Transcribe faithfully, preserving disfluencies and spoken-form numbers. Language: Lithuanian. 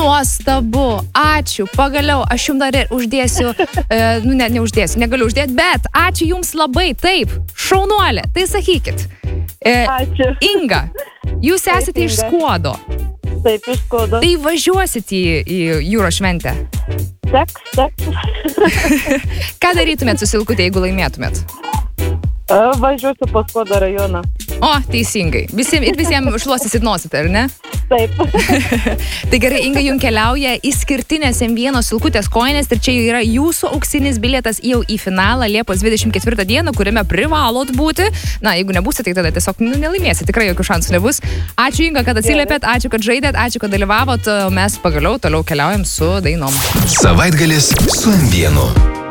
Nuostabu, ačiū, pagaliau, aš jums dar ir uždėsiu, e, nu ne, neuždėsiu, negaliu uždėti, bet ačiū jums labai, taip, šaunuolė, tai sakykit. E, Ačiū. Inga, jūs esate Taip, iš Inga. Skuodo, Taip, iš Skuodo. tai važiuosit į, į jūros šventę. Seks, seks. Ką darytumėt su Silkute, jeigu laimėtumėt? E, Važiuosiu po Skuodo rajoną. O, teisingai. Visi, ir visiems šluostysit nosį, ar ne? Taip. Tai gerai, Inga jums keliauja išskirtinės M vienas Silkutės kojinės ir čia yra jūsų auksinis bilietas jau į finalą Liepos dvidešimt ketvirtą dieną, kuriame privalot būti. Na, jeigu nebūsite, tai tada tiesiog nu, nelaimėsite, tikrai jokių šansų nebus. Ačiū Inga, kad atsiliepėt, ačiū, kad žaidėt, ačiū, kad dalyvavot. Mes pagaliau toliau keliaujam su dainom. Savaitgalis su M vienu.